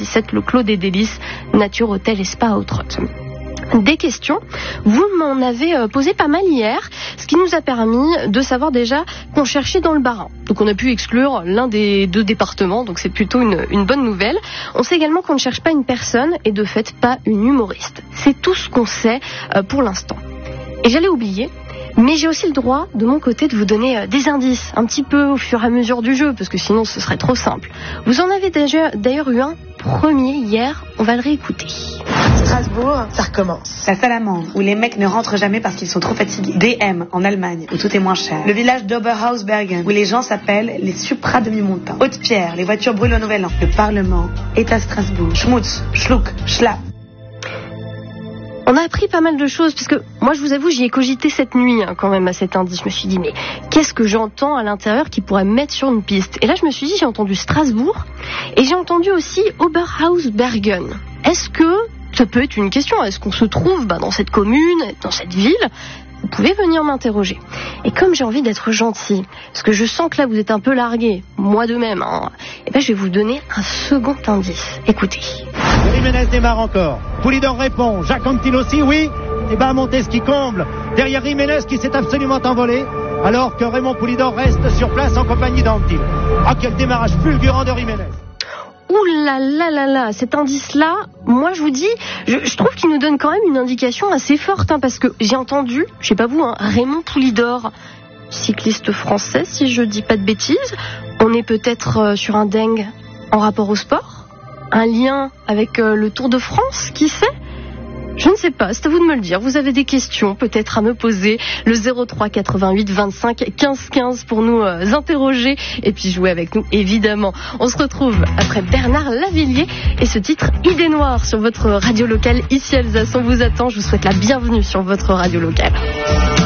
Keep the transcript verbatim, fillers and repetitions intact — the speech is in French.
dix-sept, le Clos des Délices, Nature Hôtel et Spa Outrot. Des questions, vous m'en avez posé pas mal hier, ce qui nous a permis de savoir déjà qu'on cherchait dans le Bas-Rhin. Donc on a pu exclure l'un des deux départements, donc c'est plutôt une, une bonne nouvelle. On sait également qu'on ne cherche pas une personne et de fait pas une humoriste. C'est tout ce qu'on sait euh, pour l'instant. Et j'allais oublier, mais j'ai aussi le droit de mon côté de vous donner euh, des indices, un petit peu au fur et à mesure du jeu, parce que sinon ce serait trop simple. Vous en avez déjà d'ailleurs eu un premier hier, on va le réécouter. Strasbourg, ça recommence. La Salamandre, où les mecs ne rentrent jamais parce qu'ils sont trop fatigués. D M, en Allemagne, où tout est moins cher. Le village d'Oberhausbergen, où les gens s'appellent les supras demi-montants. Haute-Pierre, les voitures brûlent au Nouvel An. Le Parlement est à Strasbourg. Schmutz, Schluck, Schlapp. On a appris pas mal de choses, parce que moi je vous avoue, j'y ai cogité cette nuit hein, quand même à cet indice. Je me suis dit, mais qu'est-ce que j'entends à l'intérieur qui pourrait me mettre sur une piste? Et là je me suis dit, j'ai entendu Strasbourg, et j'ai entendu aussi Oberhausbergen. Est-ce que ça peut être une question? Est-ce qu'on se trouve bah, dans cette commune, dans cette ville? Vous pouvez venir m'interroger. Et comme j'ai envie d'être gentil, parce que je sens que là vous êtes un peu largué, moi de même, hein, et ben je vais vous donner un second indice. Écoutez. Jiménez démarre encore. Poulidor répond. Jacques Anquetil aussi, oui. Et ben Montesquieu comble. Derrière Jiménez qui s'est absolument envolé, alors que Raymond Poulidor reste sur place en compagnie d'Anquetil. Ah, quel démarrage fulgurant de Jiménez. Ouh là là là là, cet indice-là, moi je vous dis, je, je trouve qu'il nous donne quand même une indication assez forte, hein, parce que j'ai entendu, je sais pas vous, hein, Raymond Poulidor, cycliste français, si je dis pas de bêtises. On est peut-être euh, sur un dingue en rapport au sport, un lien avec euh, le Tour de France, qui sait? Je ne sais pas, c'est à vous de me le dire. Vous avez des questions peut-être à me poser. Le zéro trois quatre-vingt-huit vingt-cinq quinze quinze pour nous euh, interroger et puis jouer avec nous évidemment. On se retrouve après Bernard Lavilliers et ce titre Idée Noire sur votre radio locale ici Alsace. On vous attend, je vous souhaite la bienvenue sur votre radio locale.